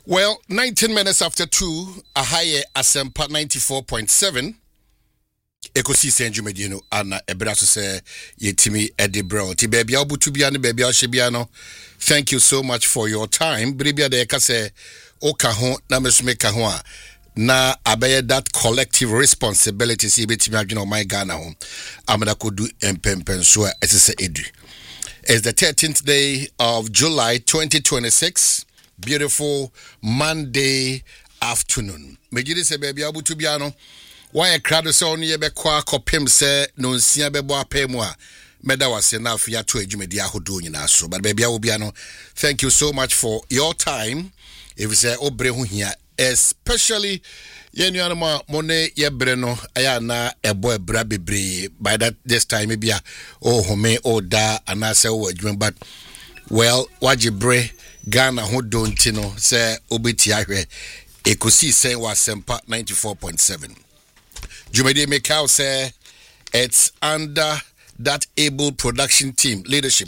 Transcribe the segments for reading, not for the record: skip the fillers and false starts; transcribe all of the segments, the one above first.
Well, 19 minutes after 2, a higher Asempa 94.7. Ekosi Senjumedino, Anna Ebraso say, Yetimi Edibro, Tibebia Butubiano, Bebia Shebiano. Thank you so much for your time. Bribia de Ekase, Okahon, Namesmekahua. Na abeye that collective responsibility, see between my Ghana home. Amada could do empempensua, as edu. It's the 13th day of July 2026. Beautiful Monday afternoon. Mejidi se baby abu tubiano. Why a crowd so on ye be kwa kopim se no nsia bebo apemu a meda wase na afia to adwumedi ahodo nyina so. But baby abubiano, thank you so much for your time. If you say obre hu hia, especially yenuanoma mone ye bre no aya na ebo ebra bebre by this time maybe home da anase wo adwuma, but well wajibre Ghana ho dontino say obeti ahwe ekosi say wasempa 94.7. Jumede Mekau say it's under that able production team leadership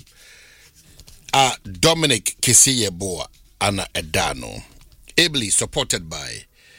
Dominic Kisiyeboa Anna Edano, ably supported by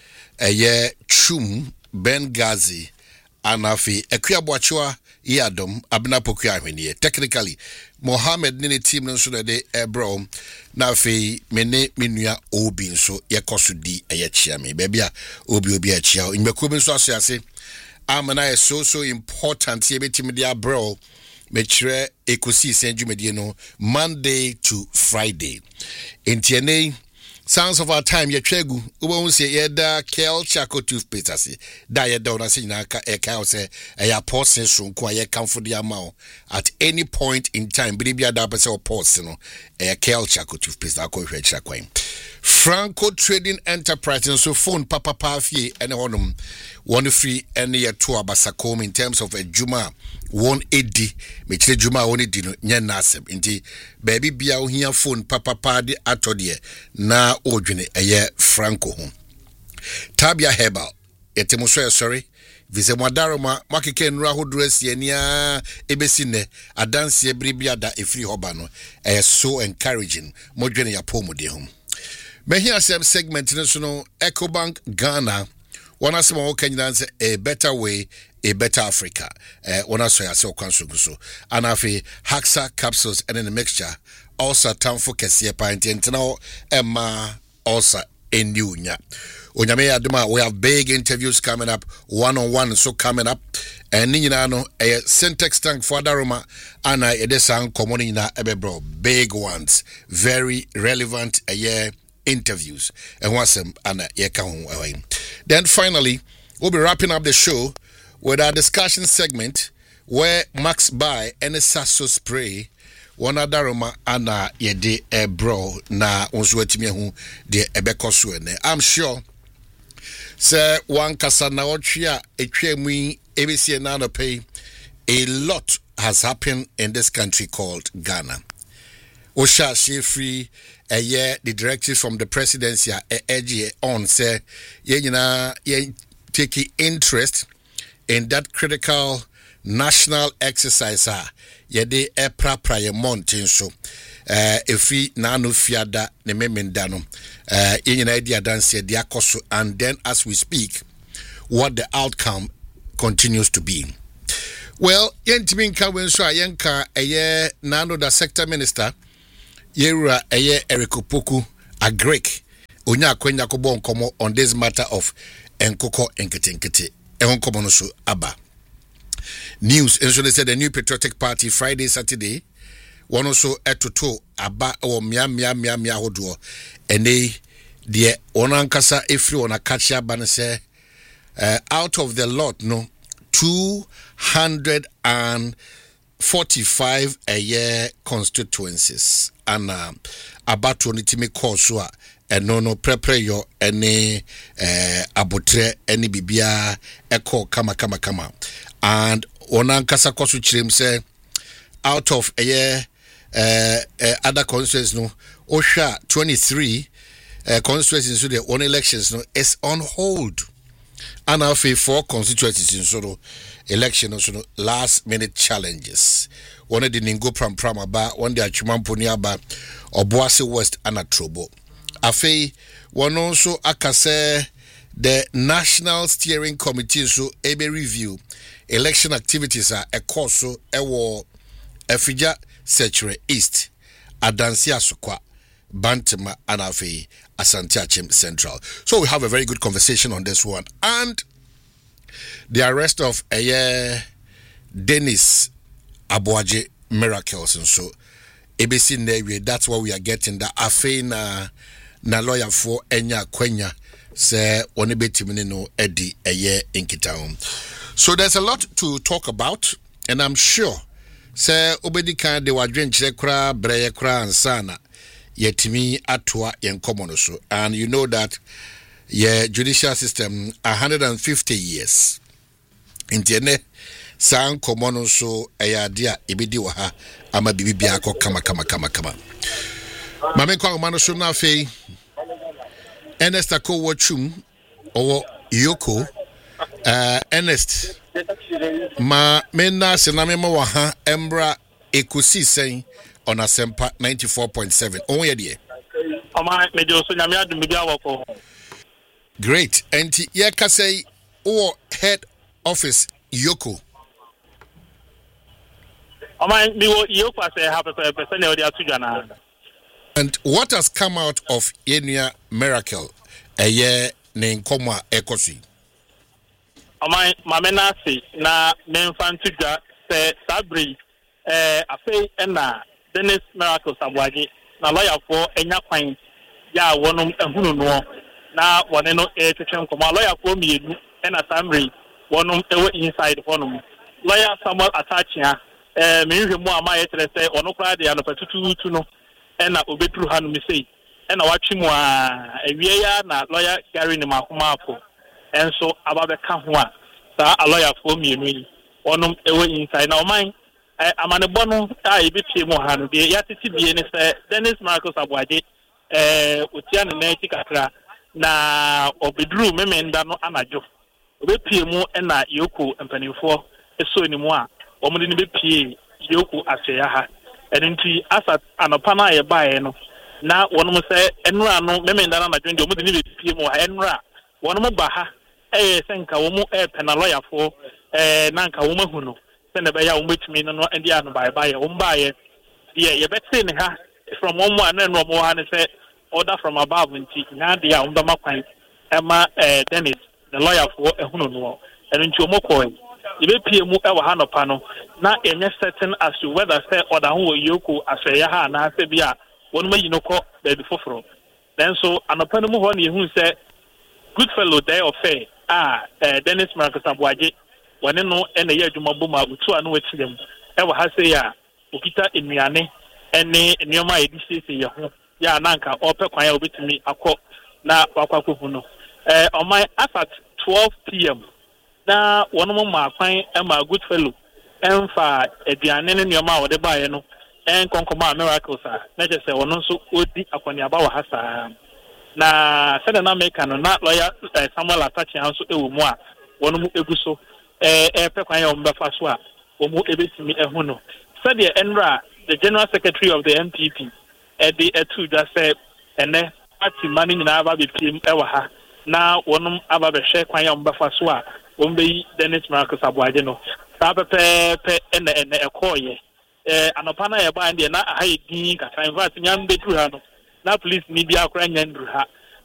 Chum Bengazi Anafi Ekuabuachua Yadom Abnapokia Henie. Technically, Mohammed Nini team no so de bro Nafi Mene Minua Obi so Yakosudi Ayachiami. Babia Obi Achia. In Mekubin so say Amana is so important Yebetimedia bro. Metre Ekosi Senjumediano Monday to Friday. In TNA Sounds of our time, ye tregu. Ubo say yeda kel chako toothpaste asi. Da ye da una say naka eka say ya portion sunku ye comfort the amount at any point in time. Bibia da pese o portion no kel chako toothpaste ako hwe chakwan. Franco Trading Enterprise so phone papa fie ene honum one free ene ye to abasakom in terms of a juma 180 me chire juma 180 no nya nasem nti baby bia wo hia phone papa de atode na odwene eye Franco ho Tabia Herbal etemo so sorry vise mwadaroma makeke nura hodro asiania ebesine adanse bribia da efri hoba no so encouraging modwene ya pomode ho. But here some segment no EcoBank Ghana wana sema wakanyina nse a better way, a better Africa. Wana so ya se okwanso so. Anafi Haxa capsules and in the mixture also tamfo kesiye pa intentino emma also enyunya. Onyame aduma, we have big interviews coming up, one-on-one so coming up. And ninyina no a syntax tank for Daruma ana edesang komoni na ebebro big ones, very relevant interviews and wasem ana yeka. Then finally we'll be wrapping up the show with our discussion segment where Max buy any sasso spray one adaroma ana yede bro na onso atimi hu de ebekoso ene. I'm sure say one kasa na otwea etwemu ebesi na no pay a lot has happened in this country called Ghana. Osha Shefri the directive from the presidency on say ye take interest in that critical national exercise ye de pra ye mountain so efi na no fiada ne memenda no ye nyina dia dance ye dia koso, and then as we speak what the outcome continues to be. Well, yentimi nka wenso ayenka nano da sector minister Yera Eric Opoku a Greek Onya Kwenya Kobo Nkomo on this matter of Enkoko Enketenkete Enkomo so Aba. News and so they said the new patriotic party Friday Saturday one also etoto Aba or mia hodo and they the onankasa efri on a catcher banase out of the lot no 245 a year constituencies and about 20 timi course and no prepare your any abotre any bibia echo kama and onankasa kosu chirim say out of a year other constituencies no osha 23 constituencies so the one elections no is on hold. And I feel 4 constituencies in sort election also last minute challenges. One of the Ningo Pram aba, one the Achumamponi aba, Obuasi West and Atrobo. afei one also akase the National Steering Committee so ebe review election activities a course so ewo Efija Secure East Adansi Asokwa Bantama and afei Asante Achim Central. So we have a very good conversation on this one. And the arrest of Dennis Abuaje Miracles and so ABC Newe, that's what we are getting. The afei na lawyer for Enya Kwenya say onibetimi no edi inkita. So there's a lot to talk about, and I'm sure say obedi kan de wadwen kire kra breye kra ansana yetimi atwa yenkomo so. And you know that judicial system 150 years intene san komono so eyadia ebedi wa ha ama bibibia akọ kama mame kwa mano so na fe Ernest Ako Wachum owo Yoko Ernest ma mena sename ma wa ha embra ekusi sen on Asempa 94.7 on ye de o ma me jo so nyame adum bia woko. Great. And ye ka say o head office Yoko. And what has come out of Yenia Miracle a year named Koma Ekosi? Mamena say na menfantuga say Sabri afe na Dennis Miracle Sabwaji na lawyer for enya kwan ya wonum ehunu no na wone no twetwem koma lawyer for mienu na Sabri wonum ewo inside wonum lawyer Samuel Atachia menhwe mu ama yetre say ono kra de anopatutu no na obetru hanu mi sei na watwe mu a ewie ya na lawyer Gary ni makoma apo enso ababeka ho a sa a lawyer for mienu yi wonum ewo inside na oman amane bono a ebetie mu hanu de yatiti bie ne say Dennis Marcus Abwaje otia ne na tikakra na obedru memenda no anajo obepie mu na Yoko empanifo eso ni mu a omudi ni bepie Yoko asya ha enti asa anopa na ye bae no na wonum say enura no memenda na anajo ndi omudi ni bepie mu ha enura wonum ba ha senka wo mu pena lawyer for na nka wo mahu no se na be ya wo betimi no ndi anu bae wo bae ye betse ne ha from one more na no mo ha ne say order from above nti na de ya wo ba makwan ema Dennis the lawyer for ehunu no enti o mokoi ye be pie mu e wa ha no pa no na enye certain as to whether say order ho Yoko asya ha na se bia wonu mayi no ko be foforo then so anopa no mu ho na ehun say good fellow day of fair Dennis Marcus Abwaje wone no ene ye adwuma boma utu anu wachirem e wa ha say ya okita enuane ene nioma edisese ye ho ya nanka ope kwan ya obetumi akọ na wakwakofu no omai at 12 p.m. na wone mo ma kwan ma good fellow emfa aduane ne nioma wode baaye no konkomo miracles na je say wono so odi akwani aba wa hasa na sede na make no na lawyer Samuel Atachi anso ewo mu a wono mu eguso pekwan ya ombefa so a omu ebetimi ehu no sede enra the general secretary of the MPP the etu just say ene party mani na aba be pim ewa ha na wono aba be hwe kwan ya ombefa so a ombe Dennis Marcus Abwaje no sa pepe ene ekoye anopana ya ba ndi na ha edin ka invite nyam betru ha no na police media akra nyandru ha